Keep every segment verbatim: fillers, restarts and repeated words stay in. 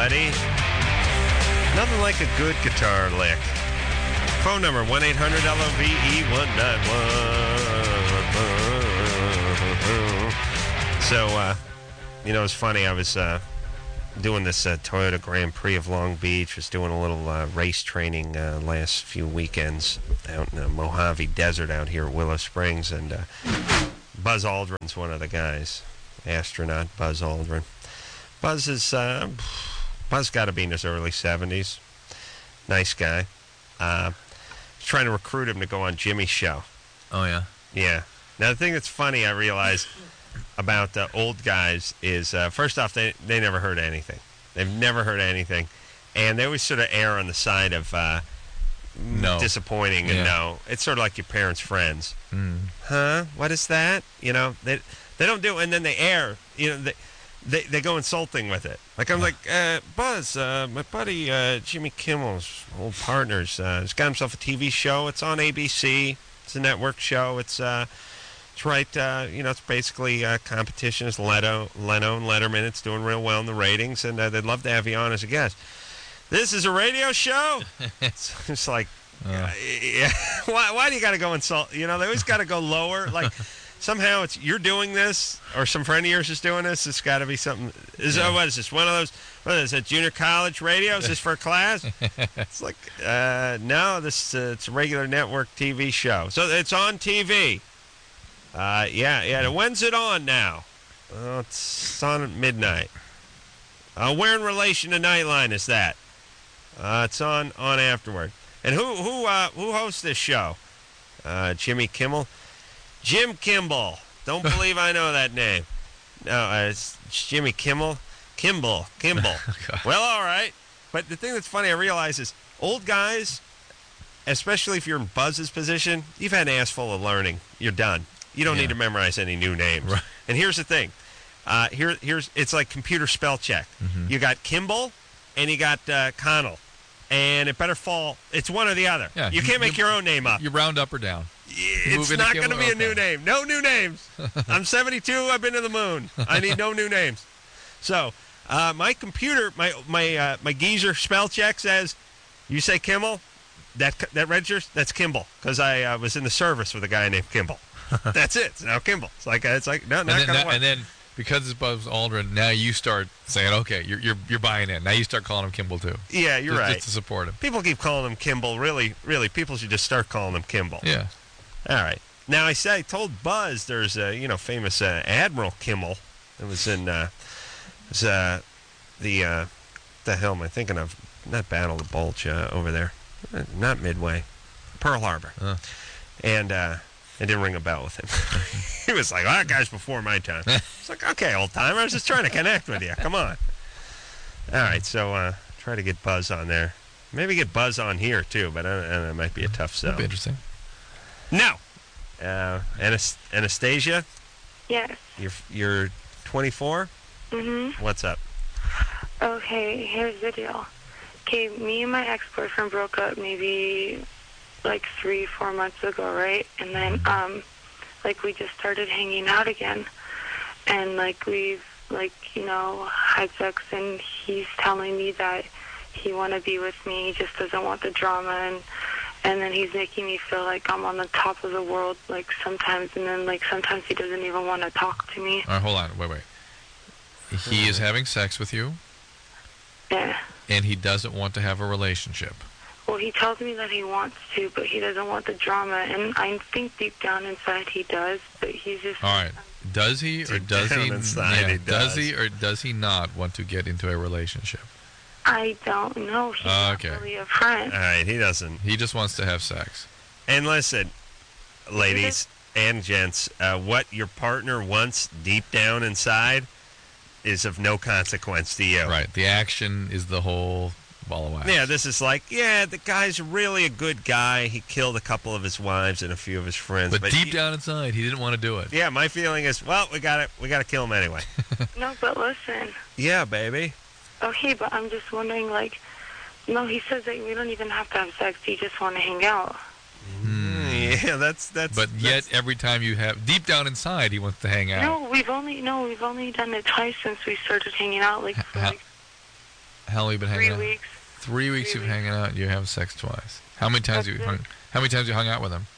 buddy. Nothing like a good guitar lick. Phone number one eight hundred L O V E one nine one. So, uh, you know, it's funny. I was uh, doing this uh, Toyota Grand Prix of Long Beach. Was doing a little uh, race training uh, last few weekends out in the Mojave Desert out here at Willow Springs, and uh, Buzz Aldrin's one of the guys. Astronaut Buzz Aldrin. Buzz is uh, Buzz got to be in his early seventies. Nice guy. Uh, trying to recruit him to go on Jimmy's show. Oh yeah. Yeah. Now the thing that's funny, I realize about uh, old guys is uh, first off, they they never heard anything. They've never heard anything, and they always sort of err on the side of uh, no disappointing and yeah. no. It's sort of like your parents' friends. Mm. Huh? What is that? You know they they don't do, and then they err. You know they. They they go insulting with it. Like, I'm like, uh, Buzz, uh, my buddy uh, Jimmy Kimmel's old partners, uh, he's got himself a T V show. It's on A B C. It's a network show. It's uh, it's right, uh, you know, it's basically uh, competition. It's Leno, Leno and Letterman. It's doing real well in the ratings, and uh, they'd love to have you on as a guest. This is a radio show? It's, it's like, uh. yeah, why, why do you got to go insult? You know, they always got to go lower. Like, somehow it's you're doing this, or some friend of yours is doing this. It's got to be something. Is yeah. oh, what is this? One of those? What is it? Junior college radio? Is this for a class? It's like, uh, no, this uh, it's a regular network T V show. So it's on T V. Uh, yeah, yeah. When's it on now? Oh, it's on at midnight. Uh, where in relation to Nightline is that? Uh, it's on on afterward. And who who uh, who hosts this show? Uh, Jimmy Kimmel. Jim Kimball. Don't believe I know that name. No, uh, it's Jimmy Kimmel. Kimball. Kimball. Well, all right. But the thing that's funny, I realize, is old guys, especially if you're in Buzz's position, you've had an ass full of learning. You're done. You don't yeah. need to memorize any new names. Right. And here's the thing. Uh, here, here's it's like computer spell check. Mm-hmm. You got Kimball and you got uh, Connell. And it better fall. It's one or the other. Yeah, you can't make you, your own name up. You round up or down. It's not going to be a new name. No new names. I'm seventy-two. I've been to the moon. I need no new names. So, uh, my computer, my my uh, my geezer spell check says, you say Kimmel, that that registers. That's Kimball, because I uh, was in the service with a guy named Kimball. That's it. It's now Kimball. It's like it's like no, not and, then, gonna work. and then because it's Buzz Aldrin, now you start saying, okay, you're you're you're buying in. Now you start calling him Kimball too. Yeah, you're just, right. Just to support him. People keep calling him Kimball. Really, really, people should just start calling him Kimball. Yeah. All right. Now I said I told Buzz there's a you know famous uh, Admiral Kimmel that was in uh, was, uh, the uh, the hell am I thinking of? Not Battle of the Bulge uh, over there, uh, not Midway, Pearl Harbor, uh. and uh, it didn't ring a bell with him. He was like, "Oh, that guy's before my time." It's like, okay, old timer, I was just trying to connect with you. Come on. All right, so uh, try to get Buzz on there. Maybe get Buzz on here too, but I don't, I don't know, it might be a tough sell. That'd be interesting. No. Uh, Anast- Anastasia? Yes. You're you're twenty-four? Mm-hmm. What's up? Okay, here's the deal. Okay, me and my ex-boyfriend broke up maybe like three, four months ago, right? And then, um, like, we just started hanging out again. And, like, we've, like, you know, had sex, and he's telling me that he want to be with me. He just doesn't want the drama, and and then he's making me feel like I'm on the top of the world, like, sometimes, and then, like, sometimes he doesn't even want to talk to me. All right, hold on. Wait, wait. He is having sex with you? Yeah. And he doesn't want to have a relationship? Well, he tells me that he wants to, but he doesn't want the drama, and I think deep down inside he does, but he's just... All right. Does he or Deep does down he... inside yeah, he does does. he or does he not want to get into a relationship? I don't know. He's Uh, okay. not really a friend. All right, he doesn't. He just wants to have sex. And listen, ladies and gents, uh, what your partner wants deep down inside is of no consequence to you. Right. The action is the whole ball of wax. Yeah, this is like, yeah, the guy's really a good guy. He killed a couple of his wives and a few of his friends. But, But deep he- down inside, he didn't want to do it. Yeah, my feeling is, well, we got to we got to kill him anyway. No, but listen. Yeah, baby. Okay, but I'm just wondering, like, no, he says that we don't even have to have sex. You just want to hang out. Mm, yeah, that's that's. But that's, yet, every time you have... Deep down inside, he wants to hang out. No, we've only no, we've only done it twice since we started hanging out. Like, for, How, like How long have you been three hanging out? weeks. Three weeks Three you've weeks. hanging out. And you have sex twice. How many times That's you it. hung? How many times you hung out with him?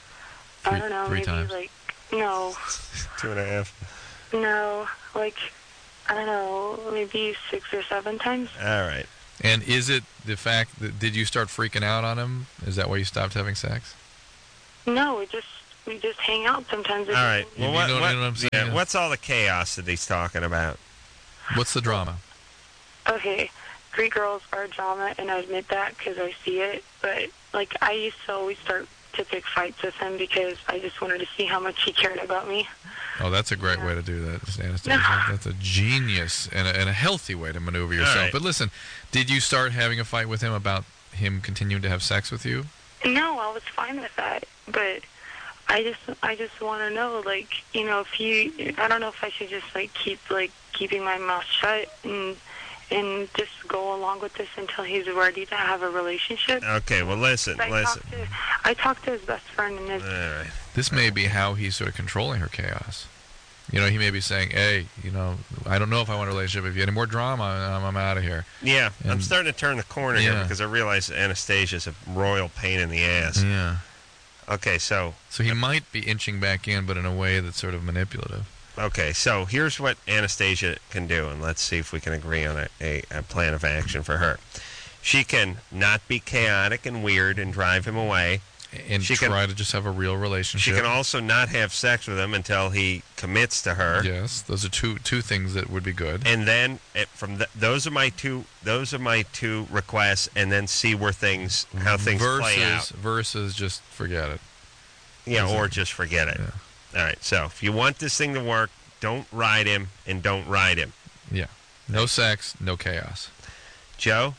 I Three- don't know, three maybe times. like, no, Two and a half. no, like, I don't know, maybe six or seven times. All right. And is it the fact that did you start freaking out on him? Is that why you stopped having sex? No, we just, we just hang out sometimes. All right. You- Well, you what, know- what, you know what I'm saying? yeah, what's all the chaos that he's talking about? What's the drama? Okay, Greek girls are drama, and I admit that because I see it. But like, I used to always start to pick fights with him because I just wanted to see how much he cared about me. Oh, that's a great way to do that, Anastasia. That's a genius and a, and a healthy way to maneuver yourself. right. But listen, did you start having a fight with him about him continuing to have sex with you? No, I was fine with that, but I just, I just want to know, like, you know, if you, I don't know if I should just like keep like keeping my mouth shut and and just go along with this until he's ready to have a relationship. Okay. Well, listen, I listen. talked to, I talked to his best friend, and his, All right. This may be how he's sort of controlling her chaos. You know, he may be saying, hey, you know, I don't know if I want a relationship. If you have any more drama, I'm, I'm out of here. Yeah, I'm And- starting to turn the corner here Yeah. because I realize Anastasia's a royal pain in the ass. Yeah. Okay, so So he might be inching back in, but in a way that's sort of manipulative. okay, so here's what Anastasia can do, and let's see if we can agree on a, a, a plan of action for her. She can not be chaotic and weird and drive him away. And She can- try to just have a real She relationship. can also not have sex with him until he commits to her. Yes, those are two two things that would be good. And then it, from the, those are my two those are my two requests, and then see where things how things versus, play out. Versus just forget it. Yeah, or just forget it. Yeah. All right. So if you want this thing to work, don't ride him and don't ride him. Yeah. No sex, no chaos. Joe,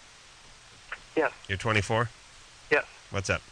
Yes. you're twenty-four. Yes. What's up?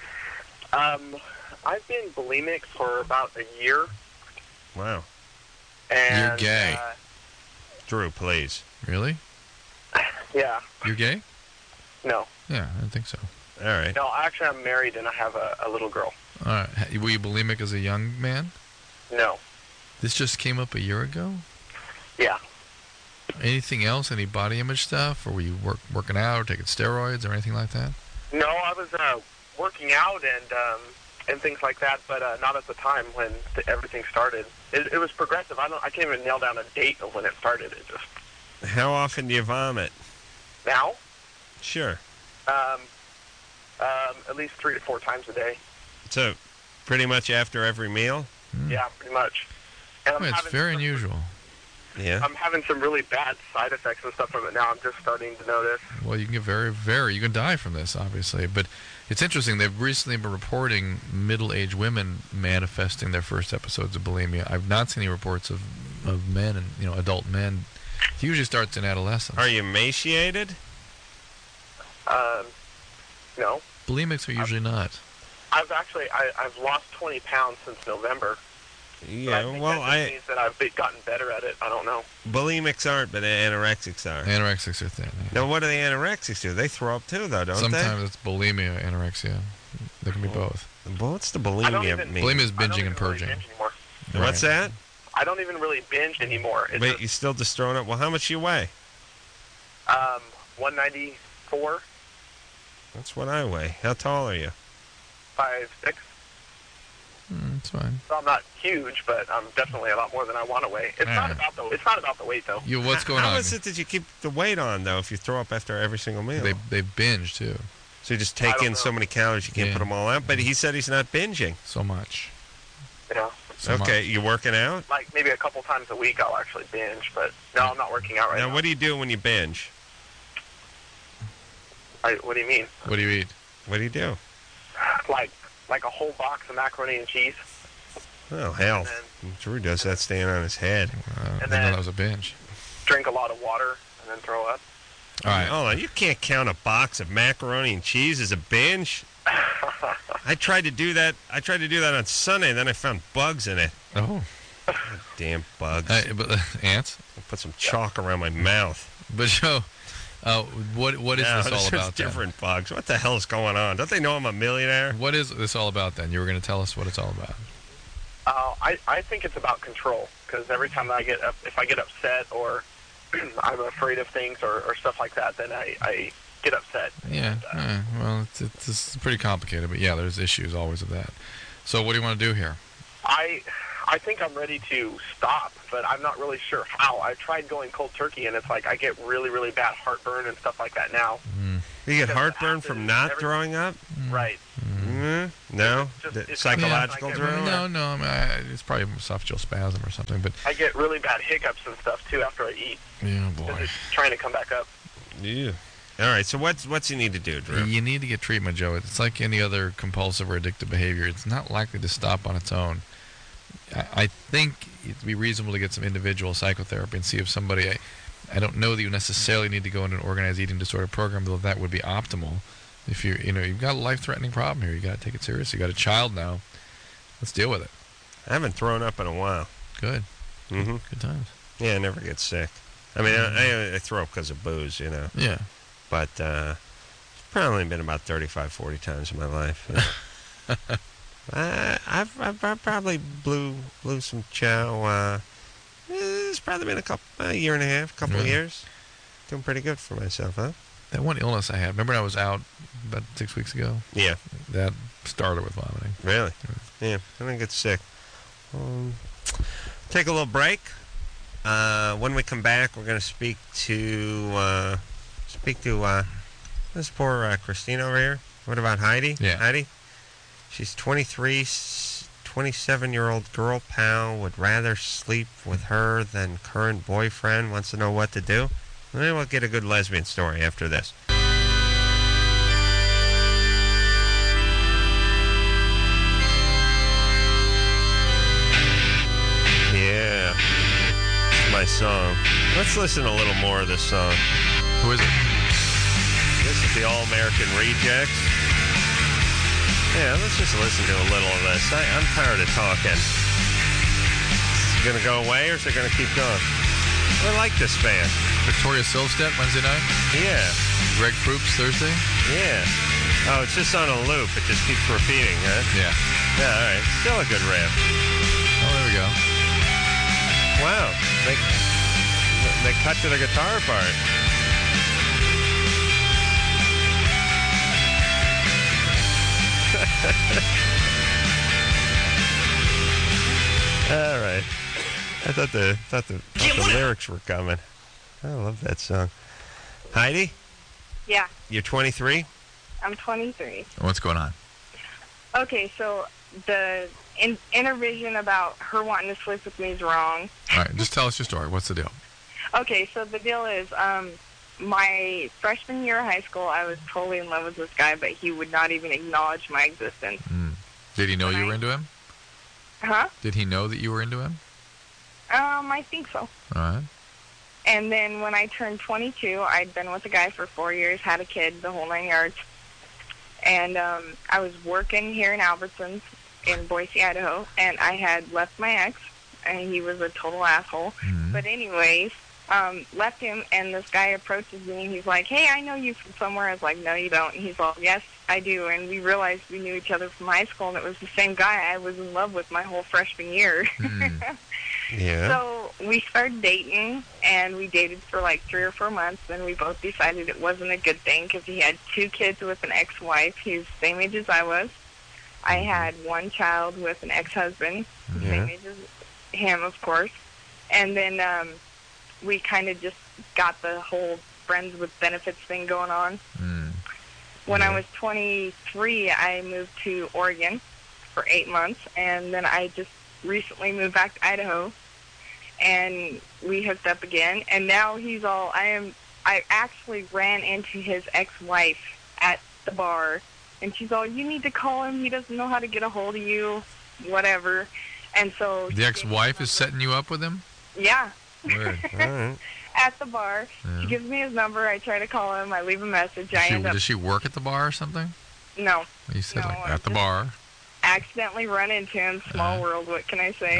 Um, I've been bulimic for about a year, Wow, and You're gay. Uh, Drew, please. Really? yeah, You're gay? no, Yeah, I don't think so. All right. no. Actually, I'm married and I have a, a little girl. All right. Ha- Were you bulimic as a young man? No. This just came up a year ago? Yeah. Anything else? Any body image stuff? Or were you work, working out or taking steroids or anything like that? No, I was uh, working out and um, and things like that, but uh, not at the time when the, everything started. It, it was progressive. I don't. I can't even nail down a date of when it started. It just How often do you vomit? now. Sure. Um, um, at least three to four times a day. So, pretty much after every meal. Hmm. Yeah, pretty much. And I'm Well, it's having very some- unusual. Yeah. I'm having some really bad side effects and stuff from it now. I'm just starting to notice. Well, you can get very, very, you can die from this, obviously. But it's interesting. They've recently been reporting middle-aged women manifesting their first episodes of bulimia. I've not seen any reports of, of men and, you know, adult men. It usually starts in adolescence. Are you emaciated? Um, no. Bulimics are usually not. I've actually I, I've lost twenty pounds since November. But I Yeah. think Well, that just I means that I've be- gotten better at it. I don't know. bulimics aren't, but anorexics are. Anorexics are thin. Yeah. Now, what do the anorexics do? They throw up too, though, don't Sometimes it's bulimia, anorexia. They can be both. they? Well, what's the I don't bulimia even- mean? Bulimia is I don't binging even and purging. Really binge anymore. What's that? I don't even really binge anymore. It's Wait, just, you still just throwing up? Well, how much you weigh? um, one ninety-four, That's what I weigh. How tall are you? five, six. Mm, it's fine. So I'm not huge, but I'm definitely a lot more than I want to weigh. It's not Ah. about the it's not about the weight though. You, what's going How on? is it that you keep the weight on, though, if you throw up after every single meal? They they binge too, so you just I take don't in so know. many calories you can't Yeah. put them all out? But he said he's not binging. so much. Yeah. So okay, much. you working out? Like maybe a couple times a week I'll actually binge, but no, I'm not working out right now, now. what do you do when you binge? I, what do you mean? What do you eat? What do you do? Like like a whole box of macaroni and cheese? Oh, hell. And Drew does that staying on his head. Uh, I didn't know then- that was a binge. Drink a lot of water and then throw up. All right. Hold on, you can't count a box of macaroni and cheese as a binge. I tried to do that. I tried to do that on Sunday, and then I found bugs in it. Oh, Damn bugs. uh, but uh, ants. I put some chalk around my mouth. But Joe, uh, what what is No, this all there's about? then? different bugs. What the hell is going on? Don't they know I'm a millionaire? What is this all about then? You were going to tell us what it's all about. Uh, I I think it's about control because every time I get up, if I get upset or I'm afraid of things or, or stuff like that, then I, I get upset. Yeah, And, uh, yeah. Well, it's, it's, it's pretty complicated, but yeah, there's issues always with that. So what do you want to do here? I I think I'm ready to stop, but I'm not really sure how. I tried going cold turkey, and it's like I get really, really bad heartburn and stuff like that now. Mm. You get Because heartburn acid from and not everything- throwing up? Right. Mm, no? It's just- The it's psychological just- drill? No, no, I mean, I, it's probably esophageal spasm or something, but I get really bad hiccups and stuff, too, after I eat. yeah, Because boy. it's trying to come back up. Yeah. All right, so what's what's you need to do, Drew? You need to get treatment, Joe. It's like any other compulsive or addictive behavior. It's not likely to stop on its own. I, I think it'd be reasonable to get some individual psychotherapy and see if somebody... I, I don't know that you necessarily need to go into an organized eating disorder program, though that would be optimal. If you you know you've got a life-threatening problem here, you got to take it seriously. You got a child now. Let's deal with it. I haven't thrown up in a while. Good. Mm-hmm. Good times. Yeah, I never get sick. I mean, I, I, I throw up because of booze, you know. Yeah. But uh, it's probably been about thirty-five, forty times in my life. You know. I, I've, I've, I've probably blew blew some chow. Uh, it's probably been a couple, a year and a half, couple of Really? years. Doing pretty good for myself, huh? That one illness I had. Remember when I was out about six weeks ago? Yeah, That started with vomiting. really. Yeah, I didn't get sick. Um, take a little break. Uh, when we come back, we're going to speak to uh, speak to uh, this poor uh, Christine over here. What about Heidi? Yeah. Heidi? She's twenty-three, twenty-seven-year-old girl pal, would rather sleep with her than current boyfriend, wants to know what to do. Maybe we'll get a good lesbian story after this. Yeah, it's my song. Let's listen a little more of this song. Who is it? This is the All-American Rejects. Yeah, let's just listen to a little of this. I, I'm tired of talking. Is it going to go away or is it going to keep going? I like this band. Victoria Silvstedt, Wednesday night. Yeah, Greg Proops, Thursday. yeah. Oh, it's just on a loop. It just keeps repeating, huh? Yeah. Yeah, all right. Still a good riff. Oh, there we go. Wow. They, they cut to the guitar part. All right. I thought the thought the, thought the lyrics were coming. I love that song. Heidi, Yeah, you're twenty-three? I'm twenty-three. What's going on? Okay, so the in- inner vision about her wanting to sleep with me is wrong. All right, just tell us your story. What's the deal? Okay, so the deal is, um, my freshman year of high school, I was totally in love with this guy, but he would not even acknowledge my existence. Mm. Did he know you were Right. into him? Huh? Did he know that you were into him? Um, I think so. All right. And then when I turned twenty-two, I'd been with a guy for four years, had a kid, the whole nine yards. And um, I was working here in Albertsons in Boise, Idaho, and I had left my ex, and he was a total asshole. Mhm. But anyways, um, left him, and this guy approaches me, and he's like, hey, I know you from somewhere. I was like, no, you don't. And he's like, yes, I do. And we realized we knew each other from high school, and it was the same guy I was in love with my whole freshman year. Mm. Yeah. So we started dating, and we dated for like three or four months. Then we both decided it wasn't a good thing because he had two kids with an ex-wife. He's the same age as I was. I had one child with an ex-husband, the Yeah. same age as him, of course. And then um, we kind of just got the whole friends with benefits thing going on. Mm. When Yeah. I was twenty-three, I moved to Oregon for eight months, and then I just recently moved back to Idaho, and we hooked up again. And now he's all, I am, I actually ran into his ex-wife at the bar, and she's all, you need to call him, he doesn't know how to get a hold of you, whatever. And so... The ex-wife is setting you up with him? Yeah, Weird. All right. at the bar. Yeah. She gives me his number, I try to call him, I leave a message, Does I she, end up... does she work at the bar or something? No, You said No, like I'm at the just- bar. accidentally run into him, small Uh, world, what can I say? All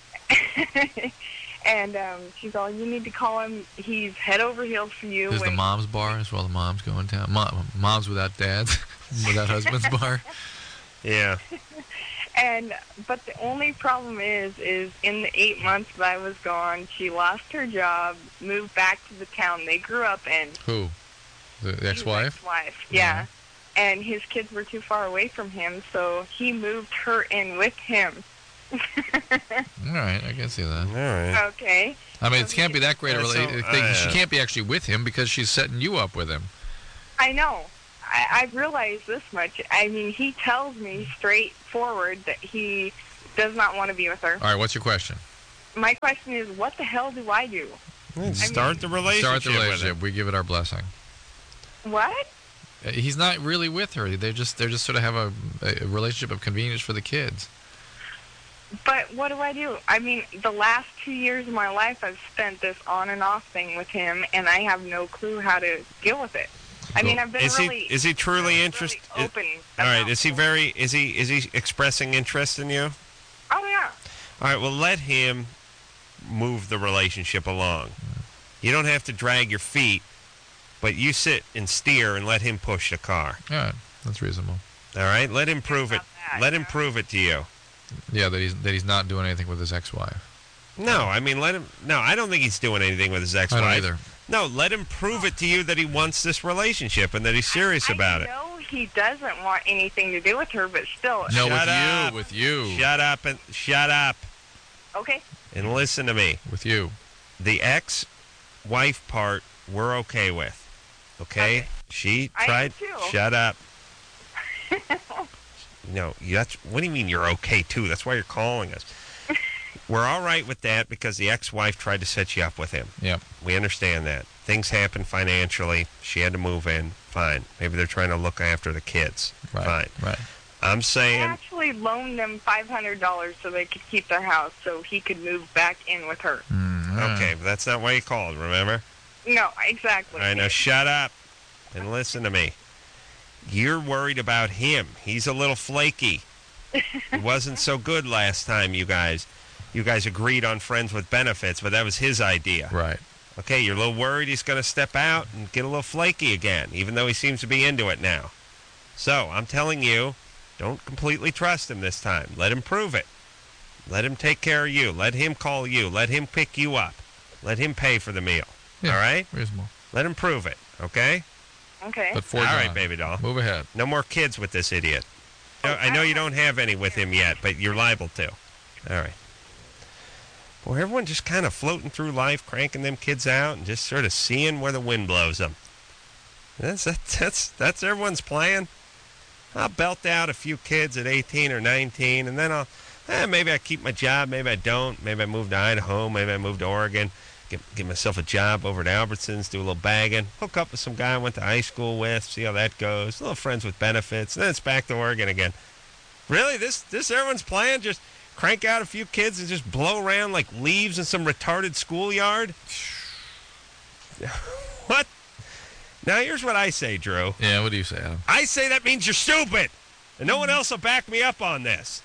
right. And um, she's all, you need to call him. He's head over heels for you. There's the when- mom's bar as well. The moms go in town. Mom, moms without dads, without husbands bar. Yeah. And but the only problem is, is in the eight months that I was gone, she lost her job, moved back to the town they grew up in. Who? The, the His ex-wife? ex-wife, yeah. And his kids were too far away from him, so he moved her in with him. All right, I can see that. All right. Okay. I mean, So it can't be that great a That's relationship. so- uh, She can't be actually with him because she's setting you up with him. I know. I, I've realized this much. I mean, he tells me straightforward that he does not want to be with her. All right, what's your question? My question is, what the hell do I do? Well, start the relationship. Start the with relationship. him. We give it our blessing. What? Uh, He's not really with her. They just they just sort of have a, a relationship of convenience for the kids. But what do I do? I mean, the last two years of my life, I've spent this on and off thing with him, and I have no clue how to deal with it. I mean, I've been Is really he is he truly really interested? open. All right. about Is he it. very? Is he is he expressing interest in you? Oh yeah. All right. Well, let him move the relationship along. You don't have to drag your feet, but you sit and steer and let him push the car. All right, that's reasonable. All right. Let him prove it. about that, Let him yeah. prove it to you. Yeah, that he's that he's not doing anything with his ex-wife. No, I mean let him. No, I don't think he's doing anything with his I ex-wife. don't either. No, let him prove it to you that he wants this relationship and that he's serious I, about I it. know he doesn't want anything to do with her, but still. No, Shut with up. you, with you, Shut up and shut up Okay. and listen to me. with you. The ex-wife part we're okay with. Okay? Okay. She I am tried. too. Shut up. No, that's what do you mean you're okay too? That's why you're calling us. We're all right with that because the ex-wife tried to set you up with him. Yeah. We understand that. Things happen financially. She had to move in. Fine. Maybe they're trying to look after the kids. Right. Fine. Right. I'm I saying, actually loaned them five hundred dollars so they could keep their house, so he could move back in with her. Mm, all right. okay, but that's not why you called, remember? No, exactly. All right, now shut up and listen to me. You're worried about him. He's a little flaky. He wasn't so good last time, you guys. You guys agreed on friends with benefits, but that was his idea. Right. Okay, you're a little worried he's going to step out and get a little flaky again, even though he seems to be into it now. So, I'm telling you, don't completely trust him this time. Let him prove it. Let him take care of you. Let him call you. Let him pick you up. Let him pay for the meal. Yeah, All right? Reasonable. Let him prove it, okay? Okay. But for All right, John. baby doll. Move ahead. No more kids with this idiot. No, I know you don't have any with him yet, but you're liable to. All right. Boy, everyone just kind of floating through life, cranking them kids out, and just sort of seeing where the wind blows them. That's that's that's everyone's plan. I'll belt out a few kids at eighteen or nineteen, and then I'll eh, maybe I keep my job, maybe I don't. Maybe I move to Idaho, maybe I move to Oregon. Get, get myself a job over at Albertsons, do a little bagging, hook up with some guy I went to high school with, see how that goes. A little friends with benefits, and then it's back to Oregon again. Really, this this everyone's plan? Just crank out a few kids and just blow around like leaves in some retarded schoolyard? What? Now here's what I say, Drew. Yeah, what do you say, Adam? I say that means you're stupid, and no one else will back me up on this.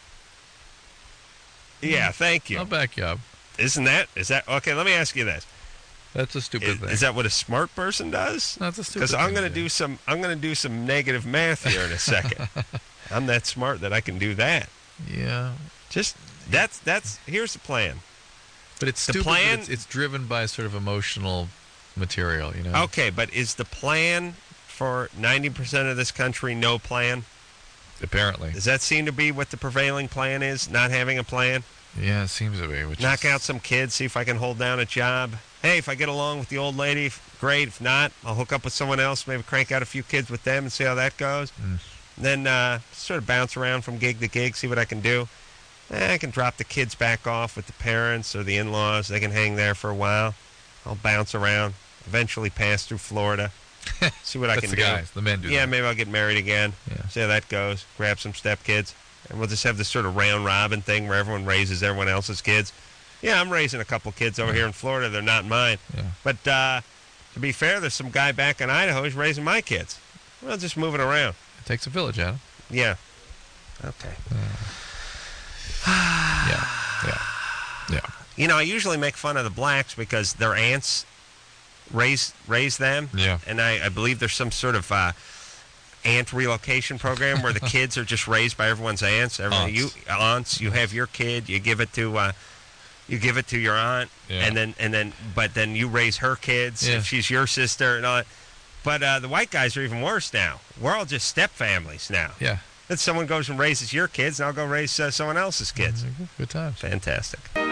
Yeah, thank you. I'll back you up. Isn't that is that okay? Let me ask you this: That's a stupid Is, thing. is that what a smart person does? That's a stupid Because I'm thing going to to do. do some. I'm going to do some negative math here in a second. I'm that smart that I can do that. Yeah. Just that's that's here's the plan. But it's The stupid. plan- But it's, it's driven by sort of emotional material, you know? Okay, but is the plan for ninety percent of this country no plan? Apparently. Does that seem to be what the prevailing plan is? Not having a plan? Yeah, it seems to be. Which Knock is, out some kids, see if I can hold down a job. Hey, if I get along with the old lady, f- great. If not, I'll hook up with someone else, maybe crank out a few kids with them and see how that goes. Mm. Then uh, sort of bounce around from gig to gig, see what I can do. Eh, I can drop the kids back off with the parents or the in-laws. They can hang there for a while. I'll bounce around, eventually pass through Florida, see what I That's can the do. guys. The men do Yeah, that. maybe I'll get married again. Yeah. See how that goes. Grab some stepkids. And we'll just have this sort of round robin thing where everyone raises everyone else's kids. Yeah, I'm raising a couple kids over here in Florida. They're not mine. Yeah. But uh, to be fair, there's some guy back in Idaho who's raising my kids. Well, just moving around. It takes a village, Adam. Yeah. Okay. Yeah. Yeah. Yeah. You know, I usually make fun of the blacks because their aunts raise raise them. Yeah. And I, I believe there's some sort of uh, aunt relocation program where the kids are just raised by everyone's aunts. Every, Aunts. You aunts, you have your kid, you give it to uh, you give it to your aunt, Yeah. and then and then but then you raise her kids Yeah. if she's your sister and all that. But uh, the white guys are even worse now. We're all just step families now. Yeah. Then someone goes and raises your kids, and I'll go raise uh, someone else's kids. Good times. Fantastic.